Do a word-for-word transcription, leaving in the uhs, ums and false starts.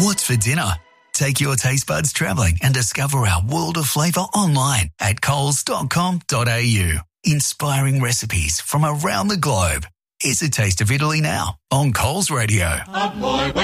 What's for dinner? Take your taste buds travelling and discover our world of flavour online at coles dot com dot a u. Inspiring recipes from around the globe. Here's a taste of Italy now on Coles Radio. A boy